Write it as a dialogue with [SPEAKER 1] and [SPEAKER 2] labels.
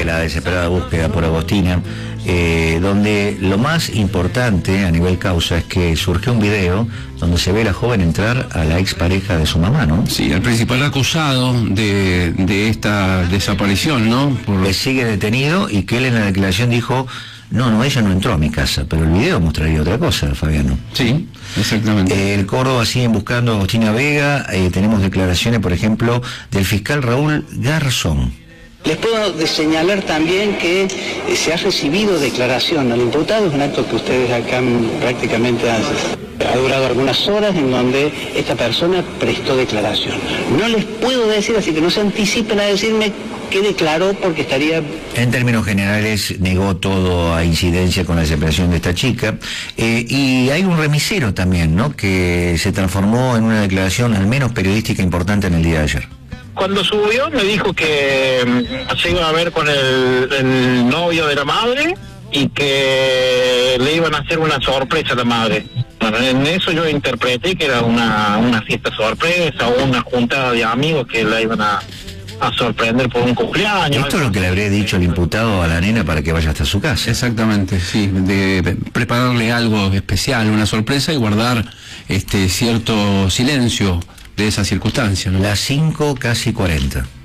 [SPEAKER 1] la desesperada búsqueda por Agostina, donde lo más importante a nivel causa es que surgió un video donde se ve a la joven entrar a la expareja de su mamá, ¿no?
[SPEAKER 2] Sí, el principal acusado de esta desaparición, ¿no?
[SPEAKER 1] Que sigue detenido y que él en la declaración dijo: no, ella no entró a mi casa, pero el video mostraría otra cosa, Fabiano.
[SPEAKER 2] Sí, exactamente.
[SPEAKER 1] El Córdoba siguen buscando a Agostina Vega. Tenemos declaraciones, por ejemplo, del fiscal Raúl Garzón.
[SPEAKER 3] Les puedo señalar también que se ha recibido declaración al imputado. Es un acto que ustedes acá prácticamente ha durado algunas horas, en donde esta persona prestó declaración. No les puedo decir, así que no se anticipen a decirme qué declaró, porque estaría...
[SPEAKER 1] En términos generales, negó todo a incidencia con la desaparición de esta chica. Y hay un remisero también, ¿no?, que se transformó en una declaración al menos periodística importante en el día de ayer.
[SPEAKER 4] Cuando subió me dijo que se iba a ver con el novio de la madre y que le iban a hacer una sorpresa a la madre. Bueno, en eso yo interpreté que era una fiesta sorpresa o una juntada de amigos que la iban a sorprender por un cumpleaños.
[SPEAKER 1] Esto es lo que le habría dicho el imputado a la nena para que vaya hasta su casa.
[SPEAKER 2] Exactamente, sí, de prepararle algo especial, una sorpresa, y guardar cierto silencio de esa circunstancia, ¿no?
[SPEAKER 1] Las 5:40.